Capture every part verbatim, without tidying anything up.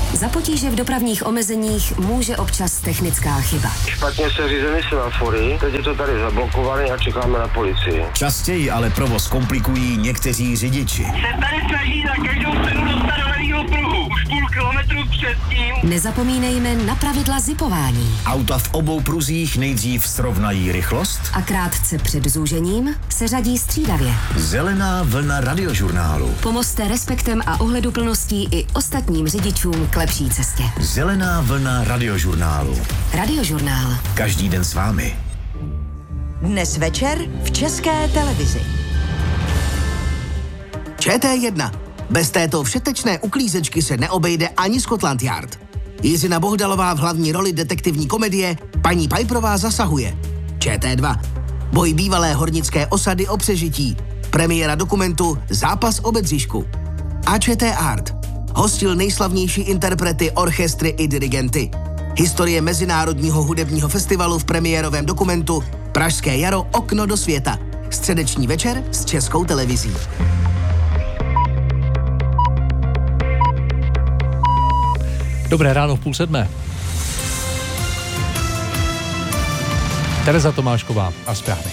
Za potíže v dopravních omezeních může občas technická chyba. Špatně se řízeny semafory, teď je to tady zablokované a čekáme na policii. Častěji ale provoz komplikují někteří řidiči. Se tady snaží za každou cenu dostat do levýho pruhu. Už půl kilometru předtím. Nezapomínejme na pravidla zipování. Auta v obou pruzích nejdřív srovnají rychlost A krátce před zúžením se řadí střídavě. Zelená vlna radiožurnálu. Pomozte respektem a ohleduplností i ostatním řidičům k lepší cestě. Zelená vlna radiožurnálu. Radiožurnál. Každý den s vámi. Dnes večer v České televizi. Č T jedna. Bez této všetečné uklízečky se neobejde ani Scotland Yard. Jiřina Bohdalová v hlavní roli detektivní komedie Paní Piperová zasahuje. Č T dva. Boj bývalé hornické osady o přežití. Premiéra dokumentu Zápas o Bedřišku. A Č T Art. Hostil nejslavnější interprety, orchestry i dirigenty. Historie Mezinárodního hudebního festivalu v premiérovém dokumentu Pražské jaro – okno do světa. Středeční večer s Českou televizí. Dobré ráno v půl sedmé. Tereza Tomášková a zprávy.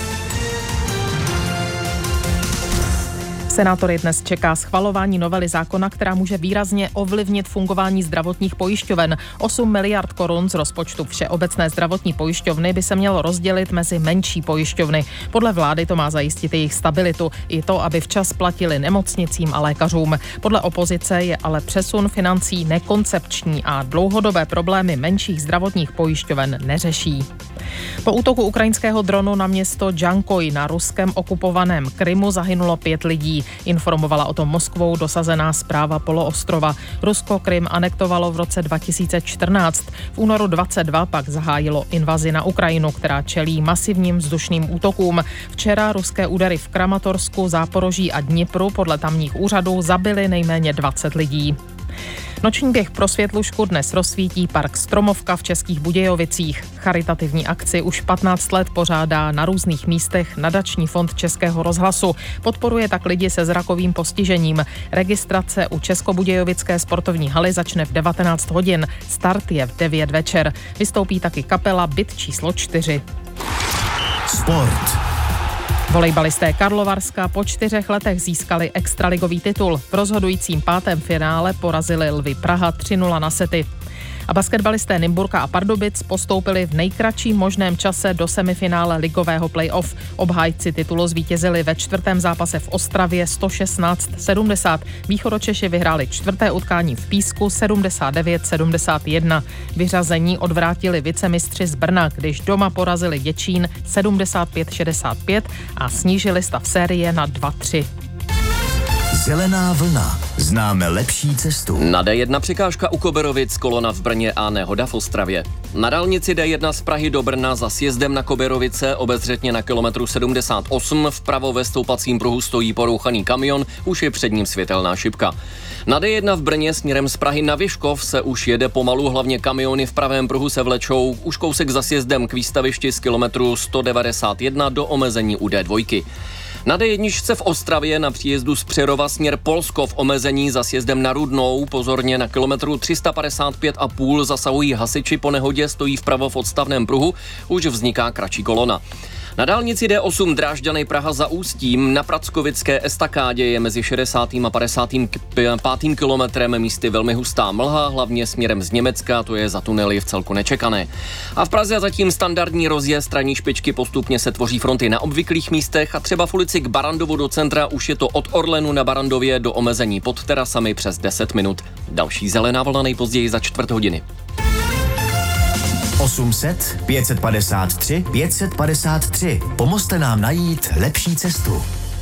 Senátory dnes čeká schvalování novely zákona, která může výrazně ovlivnit fungování zdravotních pojišťoven. osm miliard korun z rozpočtu Všeobecné zdravotní pojišťovny by se mělo rozdělit mezi menší pojišťovny. Podle vlády to má zajistit jejich stabilitu, i to, aby včas platili nemocnicím a lékařům. Podle opozice je ale přesun financí nekoncepční a dlouhodobé problémy menších zdravotních pojišťoven neřeší. Po útoku ukrajinského dronu na město Džankoj na ruskem okupovaném Krymu zahynulo pět lidí. Informovala o tom Moskvou dosazená správa poloostrova. Rusko Krym anektovalo v roce dva tisíce čtrnáct. V únoru dvacet dva pak zahájilo invazi na Ukrajinu, která čelí masivním vzdušným útokům. Včera ruské údery v Kramatorsku, Záporoží a Dnipru podle tamních úřadů zabily nejméně dvacet lidí. Noční běh pro Světlušku dnes rozsvítí park Stromovka v Českých Budějovicích. Charitativní akci už patnáct let pořádá na různých místech Nadační fond Českého rozhlasu. Podporuje tak lidi se zrakovým postižením. Registrace u Českobudějovické sportovní haly začne v devatenáct hodin. Start je v devět večer. Vystoupí taky kapela Byt číslo čtyři. Sport. Volejbalisté Karlovarska po čtyřech letech získali extraligový titul. V rozhodujícím pátém finále porazili Lvy Praha tři nula na sety. A basketbalisté Nymburka a Pardubic postoupili v nejkratším možném čase do semifinále ligového play-off. Obhájci titulu zvítězili ve čtvrtém zápase v Ostravě sto šestnáct sedmdesát. Východočeši vyhráli čtvrté utkání v Písku sedmdesát devět sedmdesát jedna. Vyřazení odvrátili vicemistři z Brna, když doma porazili Děčín sedmdesát pět šedesát pět a snížili stav série na dva tři. Zelená vlna. Známe lepší cestu. Na D jedna překážka u Koberovic, kolona v Brně a nehoda v Ostravě. Na dálnici D jedna z Prahy do Brna za sjezdem na Koberovice, obezřetně na kilometru sedmdesát osm, vpravo ve stoupacím pruhu stojí porouchaný kamion, už je před ním světelná šipka. Na D jedna v Brně směrem z Prahy na Vyškov se už jede pomalu, hlavně kamiony v pravém pruhu se vlečou, už kousek za sjezdem k výstavišti z kilometru sto devadesát jedna do omezení u D dva. Na D jedna v Ostravě na příjezdu z Přerova směr Polsko v omezení za sjezdem na Rudnou, pozorně na kilometru tři sta padesát pět a půl zasahují hasiči, po nehodě stojí vpravo v odstavném pruhu, už vzniká kratší kolona. Na dálnici D osm Drážďany Praha za Ústím na Prackovické estakádě je mezi šedesátým a padesátým pátým kilometrem místy velmi hustá mlha, hlavně směrem z Německa, to je za tunely v celku nečekané. A v Praze zatím standardní rozjezd, ranní špičky, postupně se tvoří fronty na obvyklých místech a třeba v ulici k Barandovu do centra už je to od Orlenu na Barandově do omezení pod terasami přes deset minut. Další zelená vlna nejpozději za čtvrt hodiny. osm set pět set padesát tři pět set padesát tři. Pomozte nám najít lepší cestu.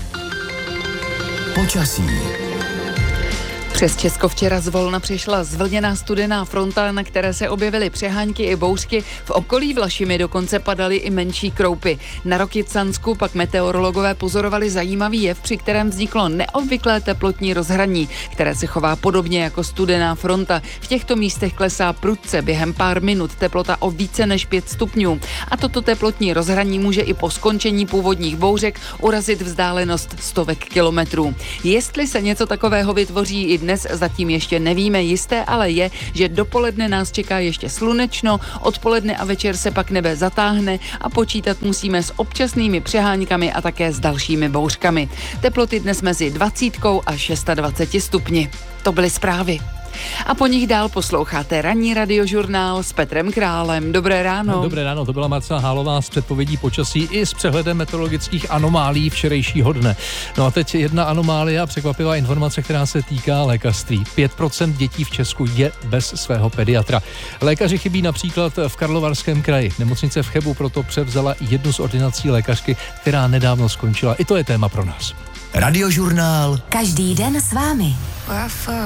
Počasí. Přes Česko včera zvolna přišla zvlněná studená fronta, na které se objevily přehánky i bouřky. V okolí Vlašimi dokonce padaly i menší kroupy. Na Rokycansku pak meteorologové pozorovali zajímavý jev, při kterém vzniklo neobvyklé teplotní rozhraní, které se chová podobně jako studená fronta. V těchto místech klesá prudce během pár minut teplota o více než pět stupňů. A toto teplotní rozhraní může i po skončení původních bouřek urazit vzdálenost stovek kilometrů. Jestli se něco takového vytvoří i dnes dnes zatím ještě nevíme jisté, ale je, že dopoledne nás čeká ještě slunečno, odpoledne a večer se pak nebe zatáhne a počítat musíme s občasnými přeháňkami a také s dalšími bouřkami. Teploty dnes mezi dvacítkou a dvaceti šesti stupni. To byly zprávy. A po nich dál posloucháte ranní radiožurnál s Petrem Králem. Dobré ráno. Dobré ráno, to byla Marcela Hálová s předpovědí počasí i s přehledem meteorologických anomálí včerejšího dne. No a teď jedna anomálie a překvapivá informace, která se týká lékařství. pět procent dětí v Česku je bez svého pediatra. Lékaři chybí například v Karlovarském kraji. Nemocnice v Chebu proto převzala jednu z ordinací lékařky, která nedávno skončila. I to je téma pro nás. Radiožurnál. Každý den s vámi.